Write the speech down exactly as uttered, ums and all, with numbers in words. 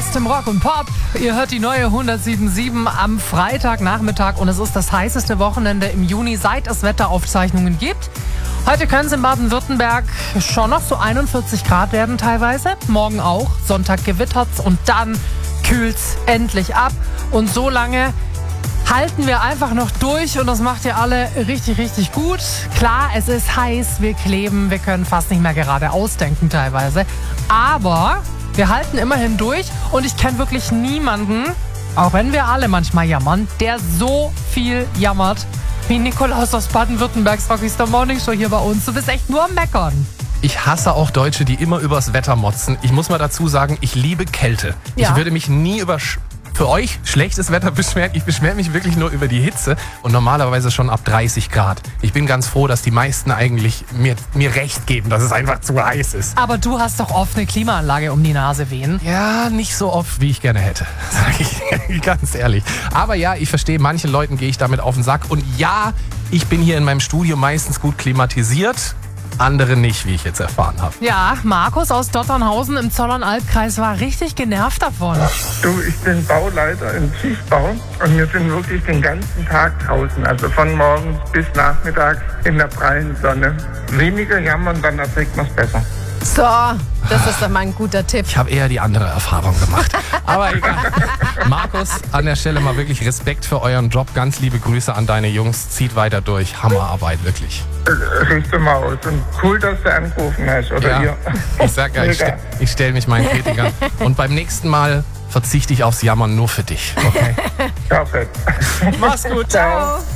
bestem Rock und Pop. Ihr hört die neue hundertsieben Komma sieben am Freitagnachmittag und es ist das heißeste Wochenende im Juni, seit es Wetteraufzeichnungen gibt. Heute können es in Baden-Württemberg schon noch so einundvierzig Grad werden teilweise. Morgen auch. Sonntag gewittert's und dann kühlt's endlich ab. Und so lange halten wir einfach noch durch und das macht ihr alle richtig, richtig gut. Klar, es ist heiß, wir kleben, wir können fast nicht mehr geradeaus denken teilweise. Aber wir halten immerhin durch und ich kenne wirklich niemanden, auch wenn wir alle manchmal jammern, der so viel jammert wie Nikolaus aus Baden-Württembergs Rockystar Morning Show hier bei uns. Du bist echt nur am Meckern. Ich hasse auch Deutsche, die immer übers Wetter motzen. Ich muss mal dazu sagen, ich liebe Kälte. Ja. Ich würde mich nie über sch- für euch schlechtes Wetter beschweren. Ich beschwere mich wirklich nur über die Hitze und normalerweise schon ab dreißig Grad. Ich bin ganz froh, dass die meisten eigentlich mir, mir recht geben, dass es einfach zu heiß ist. Aber du hast doch oft eine Klimaanlage um die Nase wehen. Ja, nicht so oft, wie ich gerne hätte, sage ich ganz ehrlich. Aber ja, ich verstehe, manchen Leuten gehe ich damit auf den Sack. Und ja, ich bin hier in meinem Studio meistens gut klimatisiert. Andere nicht, wie ich jetzt erfahren habe. Ja, Markus aus Dotternhausen im Zollernalbkreis war richtig genervt davon. Du, ich bin Bauleiter im Tiefbau und wir sind wirklich den ganzen Tag draußen, also von morgens bis nachmittags in der prallen Sonne. Weniger jammern, dann erträgt man es besser. So, das ist doch mal ein guter Tipp. Ich habe eher die andere Erfahrung gemacht. Aber egal. Markus, an der Stelle mal wirklich Respekt für euren Job. Ganz liebe Grüße an deine Jungs. Zieht weiter durch. Hammerarbeit, wirklich. Richte mal aus. Und cool, dass du angerufen hast, oder Ja, ihr? ich sag ja, ich, Mega. ste- ich stelle mich meinen Kritikern. Und beim nächsten Mal verzichte ich aufs Jammern nur für dich. Okay? Perfekt. Mach's gut. Ciao.